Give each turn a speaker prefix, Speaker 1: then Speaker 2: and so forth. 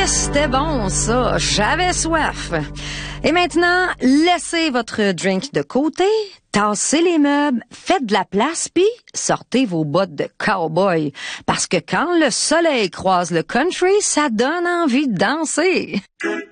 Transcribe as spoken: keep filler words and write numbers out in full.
Speaker 1: que c'était bon, ça. J'avais soif. Et maintenant, laissez votre drink de côté, tassez les meubles, faites de la place, puis sortez vos bottes de cowboy. Parce que quand le soleil croise le country, ça donne envie de danser.